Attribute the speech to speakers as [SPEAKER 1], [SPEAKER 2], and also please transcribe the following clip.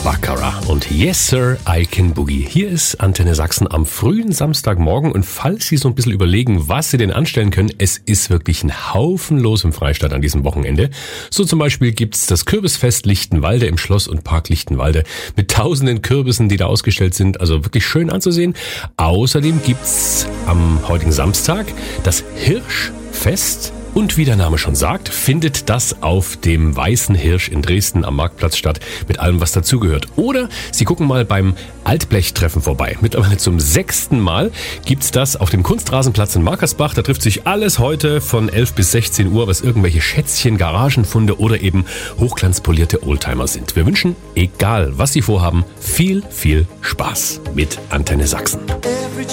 [SPEAKER 1] Baccarat und Yes Sir, I Can Boogie. Hier ist Antenne Sachsen am frühen Samstagmorgen und falls Sie so ein bisschen überlegen, was Sie denn anstellen können, es ist wirklich ein Haufen los im Freistaat an diesem Wochenende. So zum Beispiel gibt's das Kürbisfest Lichtenwalde im Schloss und Park Lichtenwalde mit tausenden Kürbissen, die da ausgestellt sind, also wirklich schön anzusehen. Außerdem gibt's am heutigen Samstag das Hirschfest. Und wie der Name schon sagt, findet das auf dem Weißen Hirsch in Dresden am Marktplatz statt, mit allem, was dazugehört. Oder Sie gucken mal beim Altblechtreffen vorbei. Mittlerweile zum 6. Mal gibt's das auf dem Kunstrasenplatz in Markersbach. Da trifft sich alles heute von 11 bis 16 Uhr, was irgendwelche Schätzchen, Garagenfunde oder eben hochglanzpolierte Oldtimer sind. Wir wünschen, egal was Sie vorhaben, viel, viel Spaß mit Antenne Sachsen.